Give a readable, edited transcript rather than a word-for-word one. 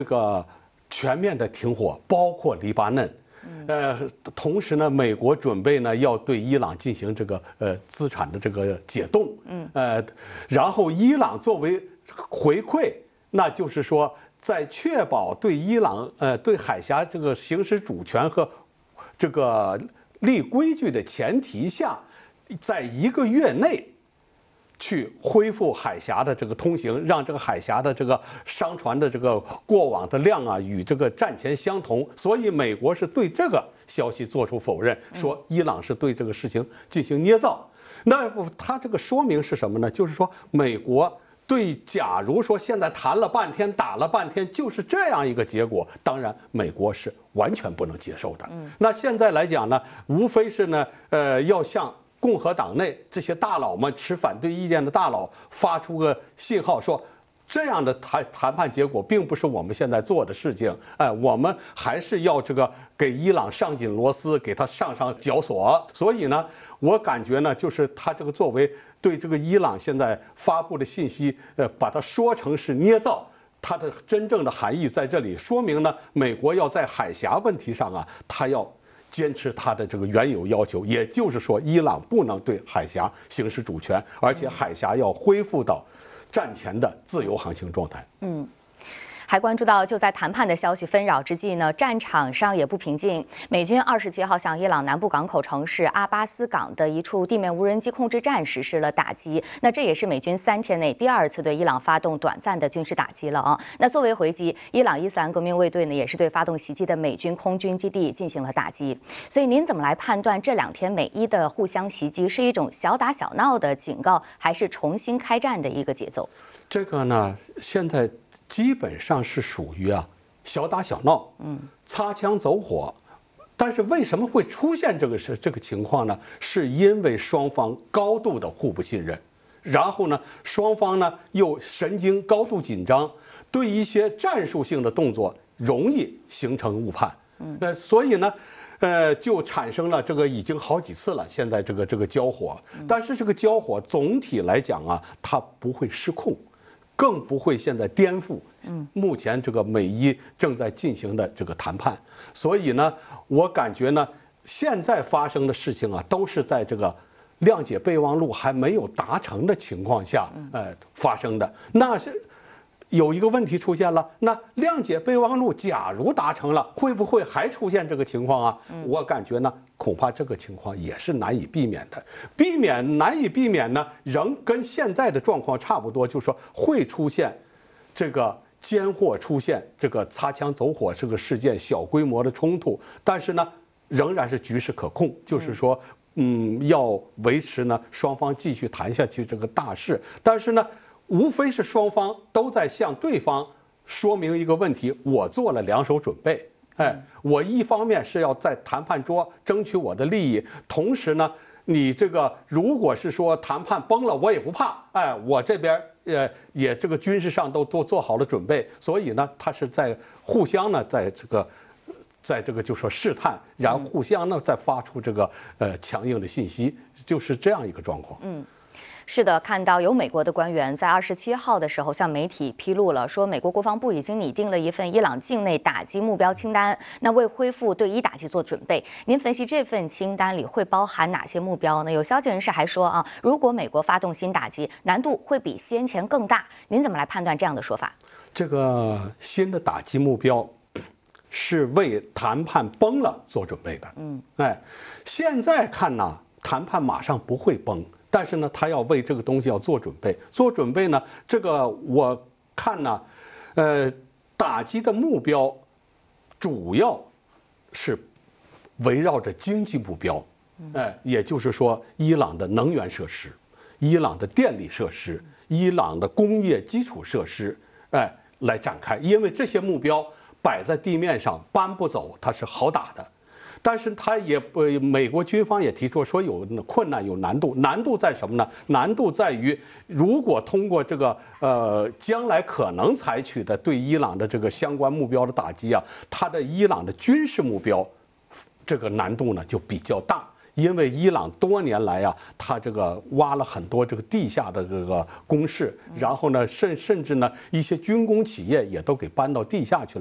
这个全面的停火，包括黎巴嫩。同时呢，美国准备呢要对伊朗进行这个资产的这个解冻。然后伊朗作为回馈，那就是说在确保对伊朗对海峡这个行使主权和这个立规矩的前提下，在1个月内去恢复海峡的这个通行，让这个海峡的这个商船的这个过往的量啊与这个战前相同。所以美国是对这个消息做出否认，说伊朗是对这个事情进行捏造。那他这个说明是什么呢？就是说美国对，假如说现在谈了半天，打了半天，就是这样一个结果，当然美国是完全不能接受的。那现在来讲呢，无非是呢，要向共和党内这些大佬们持反对意见的大佬发出个信号，说这样的谈判结果并不是我们现在做的事情。我们还是要这个给伊朗上紧螺丝，给他上绞索。所以呢，我感觉呢，就是他这个作为对这个伊朗现在发布的信息，把它说成是捏造。它的真正的含义在这里，说明呢，美国要在海峡问题上啊，它要坚持它的这个原有要求，也就是说，伊朗不能对海峡行使主权，而且海峡要恢复到战前的自由航行状态。 还关注到，就在谈判的消息纷扰之际呢，战场上也不平静。美军27号向伊朗南部港口城市阿巴斯港的一处地面无人机控制站实施了打击。那这也是美军3天内第2次对伊朗发动短暂的军事打击了啊。那作为回击，伊朗伊斯兰革命卫队呢也是对发动袭击的美军空军基地进行了打击。所以您怎么来判断这2天美伊的互相袭击是一种小打小闹的警告，还是重新开战的一个节奏？ 这个呢，现在基本上是属于小打小闹，擦枪走火。但是为什么会出现这个情况呢？是因为双方高度的互不信任，然后呢，双方呢又神经高度紧张，对一些战术性的动作容易形成误判。所以呢，就产生了这个已经好几次了。现在这个交火，但是这个交火总体来讲啊，它不会失控。更不会现在颠覆目前这个美伊正在进行的这个谈判。所以呢，我感觉呢，现在发生的事情啊，都是在这个谅解备忘录还没有达成的情况下发生的。那是有一个问题出现了，那谅解备忘录假如达成了，会不会还出现这个情况啊？我感觉呢，恐怕这个情况也是难以避免的。难以避免呢，仍跟现在的状况差不多，就是说会出现这个间或出现这个擦枪走火这个事件，小规模的冲突，但是呢，仍然是局势可控，就是说要维持呢双方继续谈下去这个大势，但是呢，无非是双方都在向对方说明一个问题：我做了2手准备。我一方面是要在谈判桌争取我的利益，同时呢，你这个如果是说谈判崩了，我也不怕。我这边也这个军事上都做好了准备，所以呢，他是在互相呢在这个就说试探，然后互相呢再发出这个强硬的信息，就是这样一个状况。 是的，看到有美国的官员在27号的时候向媒体披露了，说美国国防部已经拟定了一份伊朗境内打击目标清单，那为恢复对伊打击做准备。您分析这份清单里会包含哪些目标呢？有消息人士还说如果美国发动新打击，难度会比先前更大。您怎么来判断这样的说法？ 这个新的打击目标是为谈判崩了做准备的。现在看呢，谈判马上不会崩。但是呢，他要为这个东西要做准备。做准备呢，这个我看呢，打击的目标主要是围绕着经济目标，也就是说，伊朗的能源设施、伊朗的电力设施、伊朗的工业基础设施，来展开。因为这些目标摆在地面上搬不走，它是好打的。但是他也美国军方也提出说有困难有难度，难度在什么呢？难度在于如果通过这个将来可能采取的对伊朗的这个相关目标的打击啊，它的伊朗的军事目标这个难度呢就比较大， 因为伊朗多年来啊，它这个挖了很多这个地下的这个工事，然后呢，甚至呢一些军工企业也都给搬到地下去了。